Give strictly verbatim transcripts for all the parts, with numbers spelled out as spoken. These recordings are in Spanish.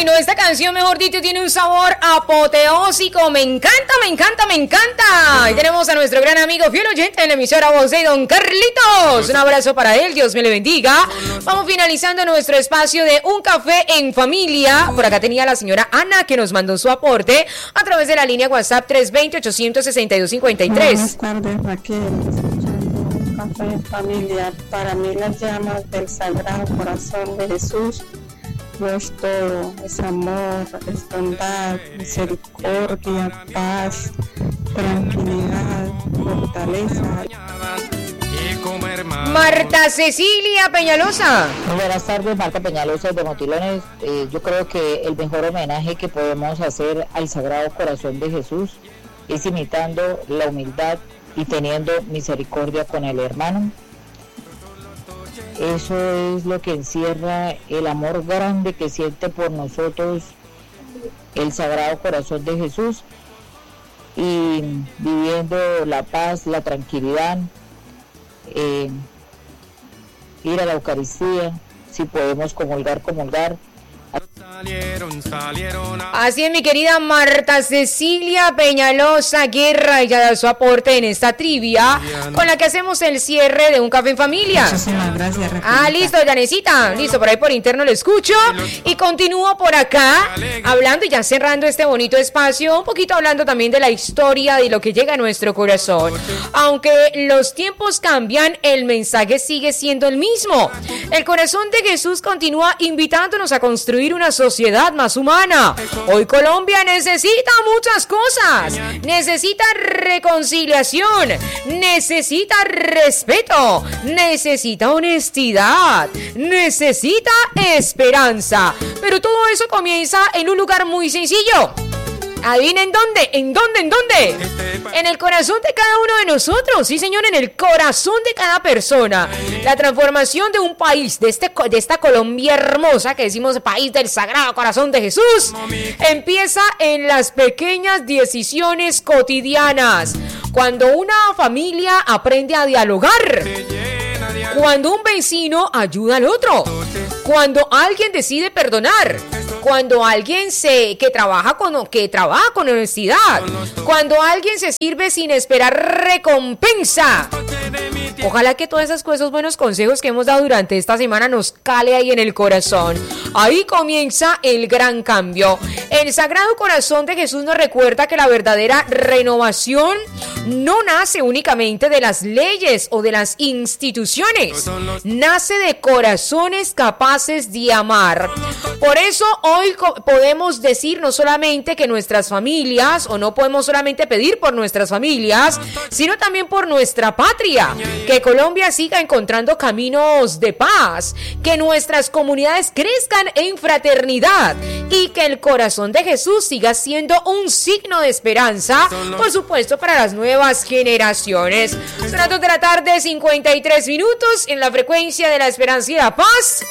Ay, no, esta canción, mejor dicho, tiene un sabor apoteósico. Me encanta, me encanta, me encanta. Y tenemos a nuestro gran amigo fiel oyente en la emisora Voz de Don Carlitos. Un abrazo para él, Dios me le bendiga. Vamos finalizando nuestro espacio de Un Café en Familia. Por acá tenía la señora Ana que nos mandó su aporte a través de la línea WhatsApp tres dos cero, ocho seis dos, cinco tres. Buenas tardes, Raquel. Un Café en Familia. Para mí las llamas del Sagrado Corazón de Jesús no es todo, es amor, es bondad, misericordia, paz, tranquilidad, fortaleza. Marta Cecilia Peñalosa. Buenas tardes, Marta Peñalosa de Motilones. Eh, yo creo que el mejor homenaje que podemos hacer al Sagrado Corazón de Jesús es imitando la humildad y teniendo misericordia con el hermano. Eso es lo que encierra el amor grande que siente por nosotros el Sagrado Corazón de Jesús, y viviendo la paz, la tranquilidad, eh, ir a la Eucaristía, si podemos comulgar, comulgar. Así es, mi querida Marta Cecilia Peñalosa Guerra, ella da su aporte en esta trivia con la que hacemos el cierre de Un Café en Familia. Muchísimas gracias, Raquel. Ah, listo, Janecita, listo, por ahí por interno lo escucho y continúo por acá hablando y ya cerrando este bonito espacio, un poquito hablando también de la historia de lo que llega a nuestro corazón. Aunque los tiempos cambian, el mensaje sigue siendo el mismo. El corazón de Jesús continúa invitándonos a construir una sociedad más humana. Hoy Colombia necesita muchas cosas. Necesita reconciliación, necesita respeto, necesita honestidad, necesita esperanza. Pero todo eso comienza en un lugar muy sencillo. ¿Adivinen dónde? ¿En dónde? ¿En dónde? En el corazón de cada uno de nosotros. Sí, señor, en el corazón de cada persona. La transformación de un país, de, este, de esta Colombia hermosa que decimos país del Sagrado Corazón de Jesús, empieza en las pequeñas decisiones cotidianas. Cuando una familia aprende a dialogar, cuando un vecino ayuda al otro, cuando alguien decide perdonar, cuando alguien se que trabaja con que trabaja con honestidad, cuando alguien se sirve sin esperar recompensa. Ojalá que todas esas cosas, buenos consejos que hemos dado durante esta semana nos cale ahí en el corazón. Ahí comienza el gran cambio. El Sagrado Corazón de Jesús nos recuerda que la verdadera renovación no nace únicamente de las leyes o de las instituciones. Nace de corazones capaces de amar. Por eso hoy podemos decir no solamente que nuestras familias, o no podemos solamente pedir por nuestras familias, sino también por nuestra patria. Que Colombia siga encontrando caminos de paz, que nuestras comunidades crezcan en fraternidad y que el corazón de Jesús siga siendo un signo de esperanza, por supuesto, para las nuevas generaciones. Son las dos de la tarde, cincuenta y tres minutos en la frecuencia de la esperanza y la paz.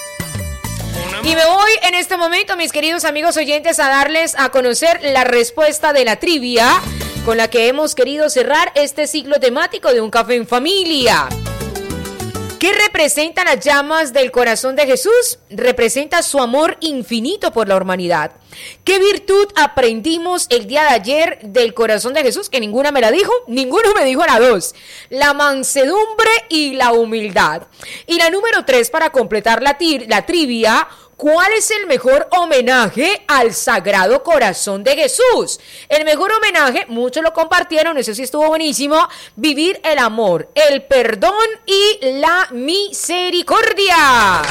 Y me voy en este momento, mis queridos amigos oyentes, a darles a conocer la respuesta de la trivia con la que hemos querido cerrar este ciclo temático de Un Café en Familia. ¿Qué representan las llamas del corazón de Jesús? Representa su amor infinito por la humanidad. ¿Qué virtud aprendimos el día de ayer del corazón de Jesús? Que ninguna me la dijo, ninguno me dijo la dos. La mansedumbre y la humildad. Y la número tres, para completar la, tir- la trivia, ¿cuál es el mejor homenaje al Sagrado Corazón de Jesús? El mejor homenaje, muchos lo compartieron, eso sí estuvo buenísimo, vivir el amor, el perdón y la misericordia.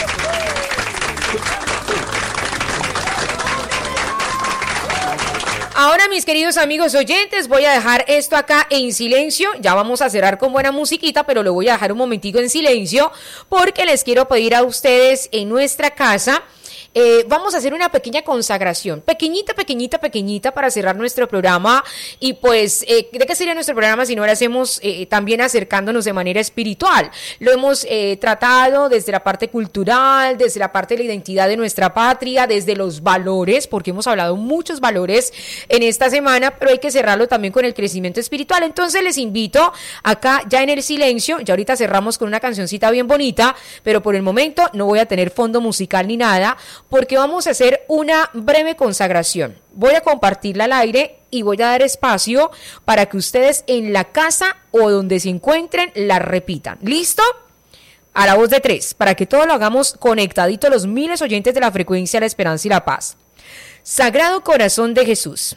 Ahora, mis queridos amigos oyentes, voy a dejar esto acá en silencio. Ya vamos a cerrar con buena musiquita, pero lo voy a dejar un momentico en silencio porque les quiero pedir a ustedes en nuestra casa. Eh, vamos a hacer una pequeña consagración, pequeñita, pequeñita, pequeñita para cerrar nuestro programa. Y pues, eh, ¿de qué sería nuestro programa si no lo hacemos eh, también acercándonos de manera espiritual? Lo hemos eh, tratado desde la parte cultural, desde la parte de la identidad de nuestra patria, desde los valores, porque hemos hablado muchos valores en esta semana, pero hay que cerrarlo también con el crecimiento espiritual. Entonces les invito acá ya en el silencio, ya ahorita cerramos con una cancioncita bien bonita, pero por el momento no voy a tener fondo musical ni nada. porque vamos a hacer una breve consagración. Voy a compartirla al aire y voy a dar espacio para que ustedes en la casa o donde se encuentren la repitan. ¿Listo? A la voz de tres, para que todos lo hagamos conectadito los miles oyentes de la frecuencia de la esperanza y la paz. Sagrado Corazón de Jesús,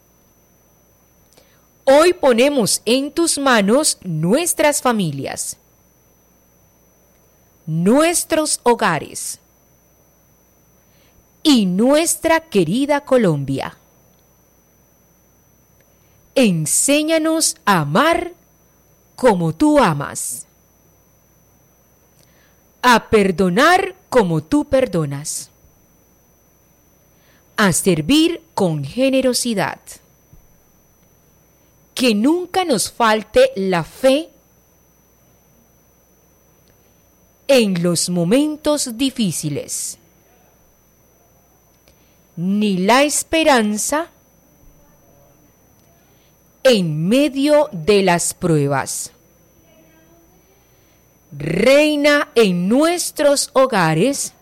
hoy ponemos en tus manos nuestras familias, nuestros hogares y nuestra querida Colombia. Enséñanos a amar como tú amas, a perdonar como tú perdonas, a servir con generosidad. Que nunca nos falte la fe en los momentos difíciles, ni la esperanza en medio de las pruebas. Reina en nuestros hogares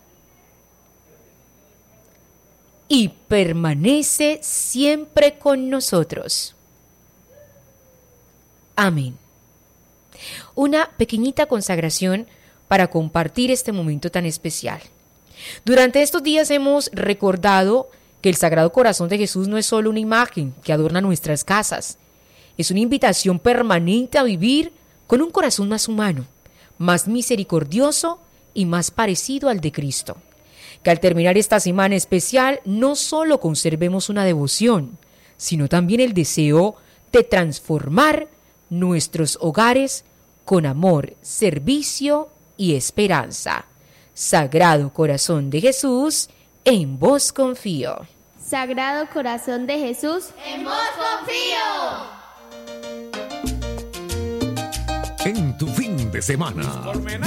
y permanece siempre con nosotros. Amén. Una pequeñita consagración para compartir este momento tan especial. Durante estos días hemos recordado que el Sagrado Corazón de Jesús no es solo una imagen que adorna nuestras casas, es una invitación permanente a vivir con un corazón más humano, más misericordioso y más parecido al de Cristo. Que al terminar esta semana especial no solo conservemos una devoción, sino también el deseo de transformar nuestros hogares con amor, servicio y esperanza. Sagrado Corazón de Jesús, en vos confío. Sagrado Corazón de Jesús, en vos confío. En tu fin de semana.